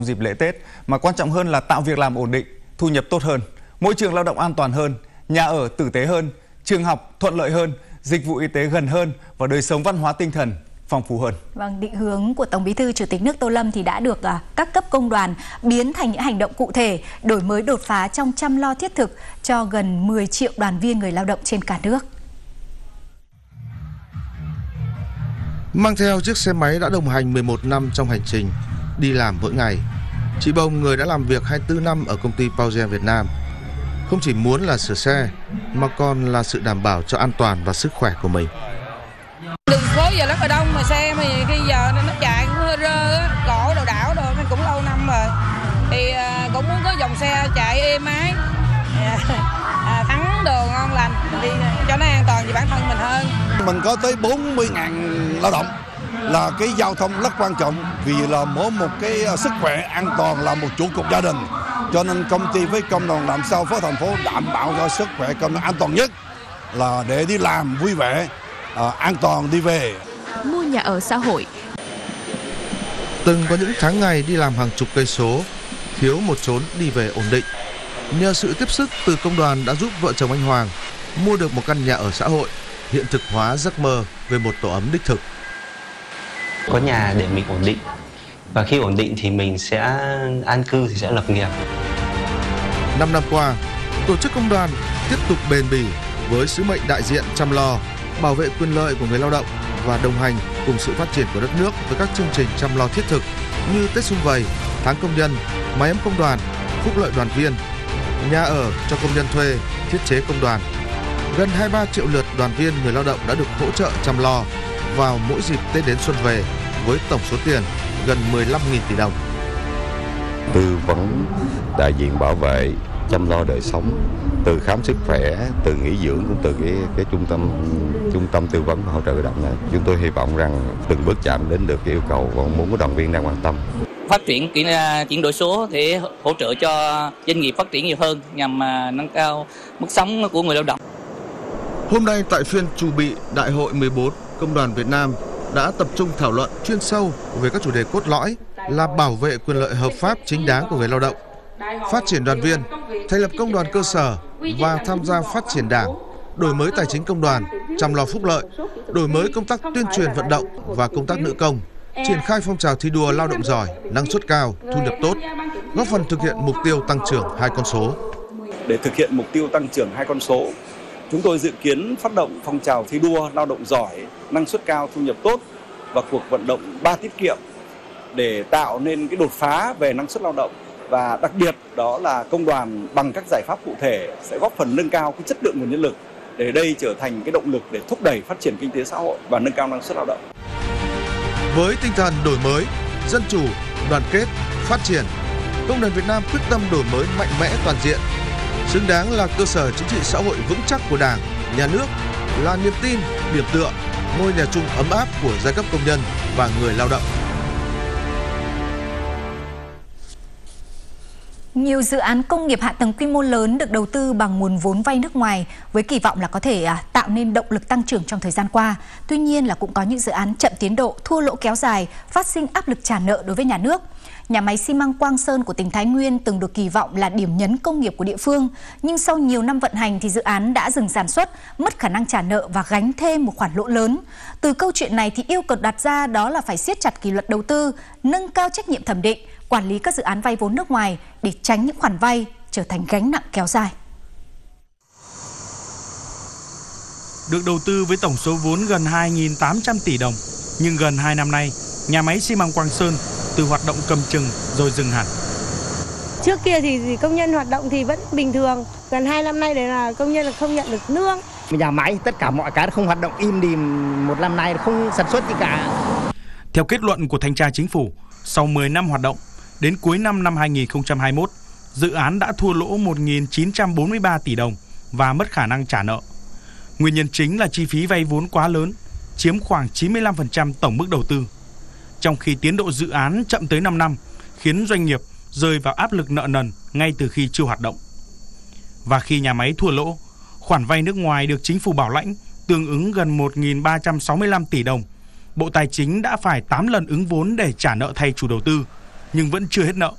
dịp lễ Tết, mà quan trọng hơn là tạo việc làm ổn định, thu nhập tốt hơn, môi trường lao động an toàn hơn, nhà ở tử tế hơn, trường học thuận lợi hơn, dịch vụ y tế gần hơn và đời sống văn hóa tinh thần phong phú hơn. Vâng, định hướng của Tổng Bí thư Chủ tịch nước Tô Lâm thì đã được các cấp công đoàn biến thành những hành động cụ thể, đổi mới đột phá trong chăm lo thiết thực cho gần 10 triệu đoàn viên người lao động trên cả nước. Mang theo chiếc xe máy đã đồng hành 11 năm trong hành trình đi làm mỗi ngày, chị Bông, người đã làm việc 24 năm ở công ty Paugen Việt Nam, không chỉ muốn là sửa xe mà còn là sự đảm bảo cho an toàn và sức khỏe của mình. Đường phố giờ rất là đông mà xe mà khi giờ nó chạy cũng hơi rơ, cổ đồ đảo đồ cũng lâu năm rồi, thì cũng muốn có dòng xe chạy êm ái, thắng đồ ngon lành thì cho nó an toàn về bản thân mình hơn. Mình có tới 40.000 lao động, là cái giao thông rất quan trọng, vì là mỗi một cái sức khỏe an toàn là một trụ cột gia đình, cho nên công ty với công đoàn làm sao với thành phố đảm bảo cho sức khỏe công an toàn nhất là để đi làm vui vẻ, an toàn đi về. Mua nhà ở xã hội. Từng có những tháng ngày đi làm hàng chục cây số, thiếu một chốn đi về ổn định. Nhờ sự tiếp sức từ công đoàn đã giúp vợ chồng anh Hoàng mua được một căn nhà ở xã hội, hiện thực hóa giấc mơ về một tổ ấm đích thực. Có nhà để mình ổn định, và khi ổn định thì mình sẽ an cư, thì sẽ lập nghiệp. 5 năm qua, tổ chức công đoàn tiếp tục bền bỉ với sứ mệnh đại diện chăm lo, bảo vệ quyền lợi của người lao động và đồng hành cùng sự phát triển của đất nước với các chương trình chăm lo thiết thực như Tết Sum Vầy, Tháng Công nhân, Mái ấm công đoàn, Phúc lợi đoàn viên, nhà ở cho công nhân thuê, thiết chế công đoàn. Gần 23 triệu lượt đoàn viên người lao động đã được hỗ trợ chăm lo vào mỗi dịp Tết đến xuân về với tổng số tiền gần 15.000 tỷ đồng. Tư vấn, đại diện bảo vệ, chăm lo đời sống, từ khám sức khỏe, từ nghỉ dưỡng, cũng từ cái trung tâm tư vấn và hỗ trợ lao động này. Chúng tôi hy vọng rằng từng bước chạm đến được cái yêu cầu và muốn của đoàn viên đang quan tâm. Phát triển chuyển đổi số để hỗ trợ cho doanh nghiệp phát triển nhiều hơn nhằm nâng cao mức sống của người lao động. Hôm nay tại phiên chủ bị Đại hội 14 Công đoàn Việt Nam đã tập trung thảo luận chuyên sâu về các chủ đề cốt lõi là bảo vệ quyền lợi hợp pháp chính đáng của người lao động, phát triển đoàn viên, thành lập công đoàn cơ sở và tham gia phát triển đảng, đổi mới tài chính công đoàn, chăm lo phúc lợi, đổi mới công tác tuyên truyền vận động và công tác nữ công, triển khai phong trào thi đua lao động giỏi, năng suất cao, thu nhập tốt, góp phần thực hiện mục tiêu tăng trưởng 2 con số. Để thực hiện mục tiêu tăng trưởng 2 con số, chúng tôi dự kiến phát động phong trào thi đua lao động giỏi, năng suất cao, thu nhập tốt và cuộc vận động 3 tiết kiệm để tạo nên cái đột phá về năng suất lao động, và đặc biệt đó là công đoàn bằng các giải pháp cụ thể sẽ góp phần nâng cao cái chất lượng nguồn nhân lực để đây trở thành cái động lực để thúc đẩy phát triển kinh tế xã hội và nâng cao năng suất lao động. Với tinh thần đổi mới, dân chủ, đoàn kết, phát triển, Công đoàn Việt Nam quyết tâm đổi mới mạnh mẽ toàn diện, xứng đáng là cơ sở chính trị xã hội vững chắc của Đảng, Nhà nước, là niềm tin, điểm tựa, ngôi nhà chung ấm áp của giai cấp công nhân và người lao động. Nhiều dự án công nghiệp hạ tầng quy mô lớn được đầu tư bằng nguồn vốn vay nước ngoài với kỳ vọng là có thể tạo nên động lực tăng trưởng trong thời gian qua. Tuy nhiên là cũng có những dự án chậm tiến độ, thua lỗ kéo dài, phát sinh áp lực trả nợ đối với nhà nước. Nhà máy xi măng Quang Sơn của tỉnh Thái Nguyên từng được kỳ vọng là điểm nhấn công nghiệp của địa phương, nhưng sau nhiều năm vận hành thì dự án đã dừng sản xuất, mất khả năng trả nợ và gánh thêm một khoản lỗ lớn. Từ câu chuyện này thì yêu cầu đặt ra đó là phải siết chặt kỷ luật đầu tư, nâng cao trách nhiệm thẩm định, quản lý các dự án vay vốn nước ngoài để tránh những khoản vay trở thành gánh nặng kéo dài. Được đầu tư với tổng số vốn gần 2.800 tỷ đồng, nhưng gần 2 năm nay, nhà máy xi măng Quang Sơn từ hoạt động cầm chừng rồi dừng hẳn. Trước kia thì công nhân hoạt động thì vẫn bình thường, gần 2 năm nay đấy là công nhân không nhận được lương. Nhà máy tất cả mọi cái không hoạt động im đìm, một năm nay không sản xuất gì cả. Theo kết luận của Thanh tra Chính phủ, sau 10 năm hoạt động, đến cuối năm 2021, dự án đã thua lỗ 1.943 tỷ đồng và mất khả năng trả nợ. Nguyên nhân chính là chi phí vay vốn quá lớn, chiếm khoảng 95% tổng mức đầu tư. Trong khi tiến độ dự án chậm tới 5 năm, khiến doanh nghiệp rơi vào áp lực nợ nần ngay từ khi chưa hoạt động. Và khi nhà máy thua lỗ, khoản vay nước ngoài được chính phủ bảo lãnh tương ứng gần 1.365 tỷ đồng. Bộ Tài chính đã phải 8 lần ứng vốn để trả nợ thay chủ đầu tư, nhưng vẫn chưa hết nợ.